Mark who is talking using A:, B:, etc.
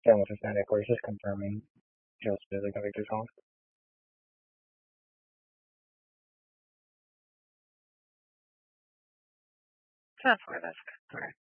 A: Don't know if it's static or it's just confirming just the Victor's off. That's why that's okay.